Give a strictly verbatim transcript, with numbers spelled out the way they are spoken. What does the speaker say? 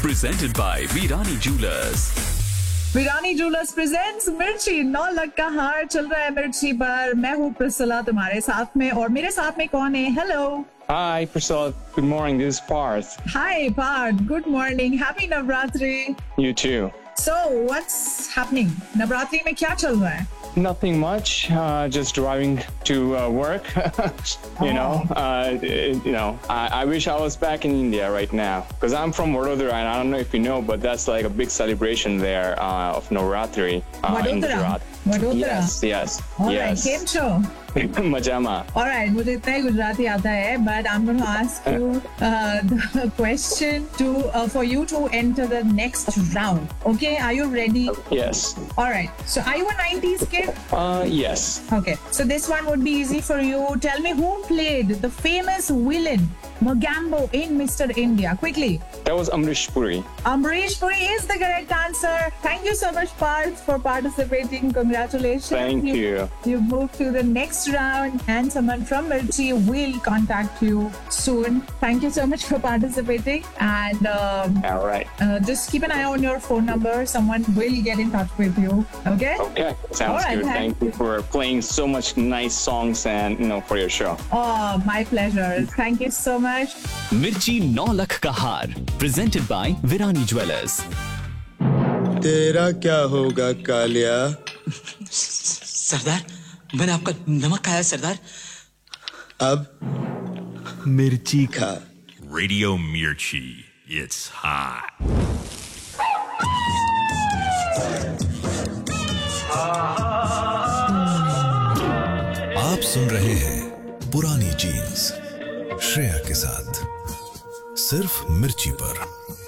presented by Virani Jewelers. Virani jewellers presents मिर्ची नौ लाख का हार चल रहा है मिर्ची पर। मैं हूँ प्रिसला तुम्हारे साथ में, और मेरे साथ में कौन है? Hello. Hi, Priscilla. Good morning. This is Parth. Hi, Parth. Good morning. Happy Navratri. You too. So, what's happening? Navratri में क्या चल रहा है? Nothing much. Uh, just driving to uh, work. you Oh. know, uh, you know. I, I wish I was back in India right now because I'm from Vadodara, and I don't know if you know, but that's like a big celebration there uh, of Navratri uh, in Vadodara? Gujarat. Vadodara? Yes, yes, Alright, yes. game show. Majama. Alright, मुझे इतना ही गुजराती आता है, but I'm going to ask you uh, the question to uh, for you to enter the next round. Okay, are you ready? Yes. Alright, so are you a nineties kid? Uh, yes. Okay, so this one would be easy for you. Tell me who played the famous villain Mogambo in Mister India. Quickly. That was Amrish Puri. Amrish Puri is the correct answer. Thank you so much, Parth, for participating. Congratulations. Thank you. You moved to the next round, and someone from Mirchi will contact you soon. Thank you so much for participating. And um, All right. uh, just keep an eye on your phone number. Someone will get in touch with you. Okay? Okay. Sounds All right, good. thank Thank you for playing so much nice songs and you know for your show. Oh, my pleasure. Thank you so much. मिर्ची नौ लाख का हार presented by Virani Jewelers. तेरा क्या होगा कालिया? सरदार, मैंने आपका नमक खाया सरदार। अब मिर्ची खा। Radio Mirchi. It's hot. आप सुन रहे हैं पुरानी जीन्स श्रेया के साथ सिर्फ मिर्ची पर।